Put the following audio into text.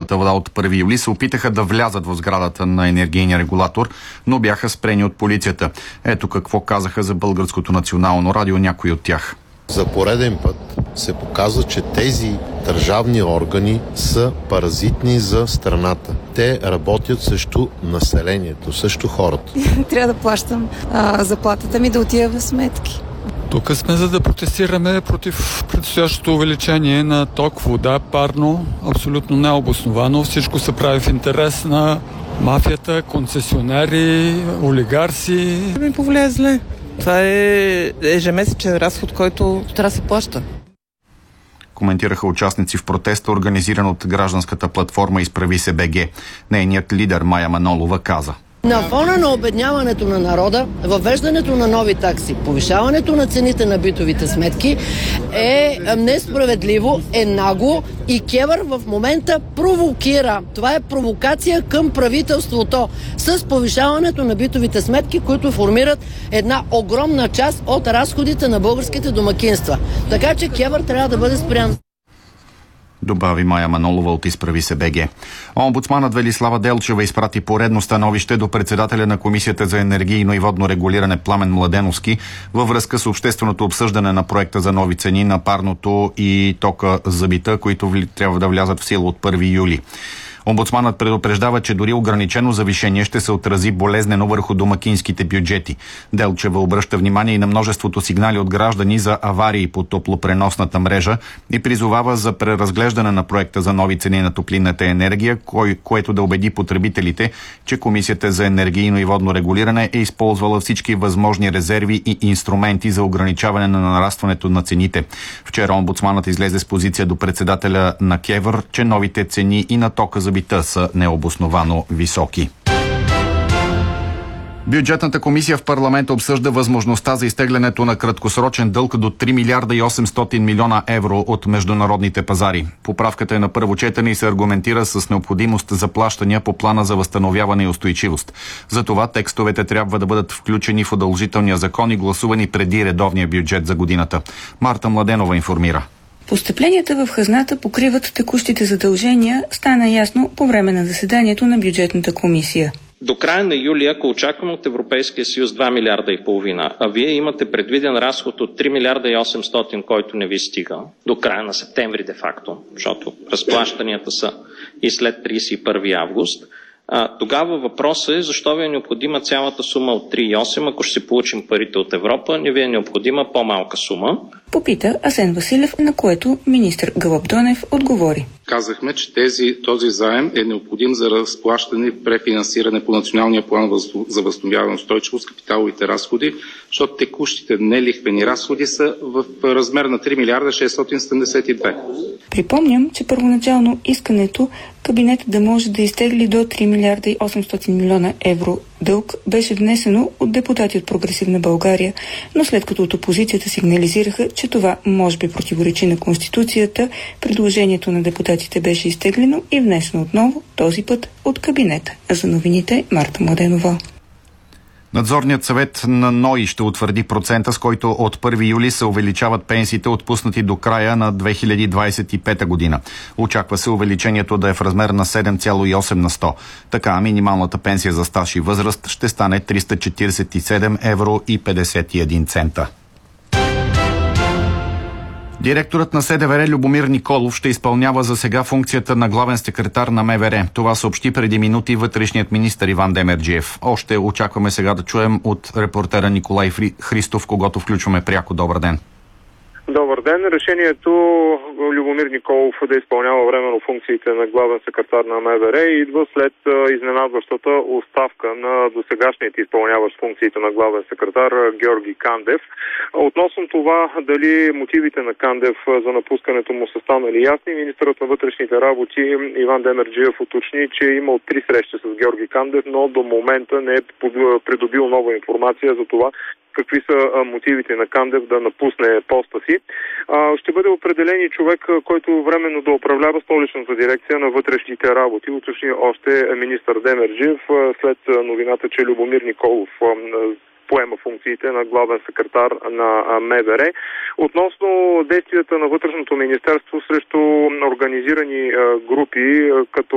питейната вода от 1 юли, се опитаха да влязат в сградата на енергийния регулатор, но бяха спрени от полицията. Ето какво казаха за Българското национално радио някои от тях. За пореден път се показва, че тези държавни органи са паразитни за страната. Те работят срещу населението, срещу хората. Трябва да плащам заплатата ми да отида в сметки. Тук сме за да протестираме против предстоящото увеличение на ток, вода, парно, абсолютно необосновано. Всичко се прави в интерес на мафията, концесионери, олигарси. Ми повлия зле. Това е ежемесечен разход, който трябва да се плаща. Коментираха участници в протеста, организиран от гражданската платформа Изправи се БГ. Нейният лидер Мая Манолова каза: на фона на обедняването на народа, въвеждането на нови такси, повишаването на цените на битовите сметки е несправедливо, е нагло и КЕВР в момента провокира. Това е провокация към правителството с повишаването на битовите сметки, които формират една огромна част от разходите на българските домакинства. Така че КЕВР трябва да бъде спрян. Добави Мая Манолова от Изправи се БГ. Омбудсманът Велислава Делчева изпрати поредно становище до председателя на Комисията за енергийно и водно регулиране Пламен Младеновски във връзка с общественото обсъждане на проекта за нови цени на парното и тока за бита, които трябва да влязат в сила от 1 юли. Омбудсманът предупреждава, че дори ограничено завишение ще се отрази болезнено върху домакинските бюджети. Делчева обръща внимание и на множеството сигнали от граждани за аварии по топлопреносната мрежа и призовава за преразглеждане на проекта за нови цени на топлинната енергия, което да убеди потребителите, че Комисията за енергийно и водно регулиране е използвала всички възможни резерви и инструменти за ограничаване на нарастването на цените. Вчера омбудсманът излезе с позиция до председателя на КЕВР, че новите цени и на тока за бита са необосновано високи. Бюджетната комисия в парламента обсъжда възможността за изтеглянето на краткосрочен дълг до 3 милиарда и 800 милиона евро от международните пазари. Поправката е на първо четене и се аргументира с необходимост за плащания по плана за възстановяване и устойчивост. Затова текстовете трябва да бъдат включени в удължителния закон и гласувани преди редовния бюджет за годината. Марта Младенова информира. Постъпленията в хазната покриват текущите задължения, стана ясно по време на заседанието на бюджетната комисия. До края на юли, ако очакваме от Европейския съюз 2 милиарда и половина, а вие имате предвиден разход от 3 милиарда и 800, който не ви стига, до края на септември де-факто, защото разплащанията са и след 31 август, тогава въпросът е защо ви е необходима цялата сума от 3,8, ако ще си получим парите от Европа, не ви е необходима по-малка сума. Попита Асен Василев, на което министър Гълъб Донев отговори. Казахме, че този заем е необходим за разплащане и префинансиране по националния план за възстановяване устойчивост, капиталовите разходи, защото текущите нелихвени разходи са в размер на 3 милиарда 672. Припомням, че първоначално искането кабинет да може да изтегли до 3 милиарда и 800 милиона евро дълг беше внесено от депутати от Прогресивна България, но след като от опозицията сигнализираха, че това може би противоречи на Конституцията, предложението на депутатите беше изтеглено и внесено отново, този път от кабинета. За новините Марта Младенова. Надзорният съвет на НОИ ще утвърди процента, с който от 1 юли се увеличават пенсиите, отпуснати до края на 2025 година. Очаква се увеличението да е в размер на 7,8 на 100. Така минималната пенсия за стаж и възраст ще стане 347 евро и 51 цента. Директорът на СДВР Любомир Николов ще изпълнява за сега функцията на главен секретар на МВР. Това съобщи преди минути вътрешният министър Иван Демерджиев. Още очакваме сега да чуем от репортера Николай Христов, когото включваме пряко. Добър ден. Добър ден. Решението Любомир Николов да изпълнява временно функциите на главен секретар на МВР идва след изненадващата оставка на досегашният изпълняващ функциите на главен секретар Георги Кандев. Относно това дали мотивите на Кандев за напускането му са станали ясни, министърът на вътрешните работи Иван Демерджиев уточни, че е имал 3 срещи с Георги Кандев, но до момента не е придобил нова информация за това какви са мотивите на Кандев да напусне поста си. Ще бъде определен и човек, който временно да управлява столичната дирекция на вътрешните работи, уточни още министър Демерджиев, след новината, че Любомир Николов поема функциите на главен секретар на МВР. Относно действията на Вътрешното министерство срещу организирани групи, като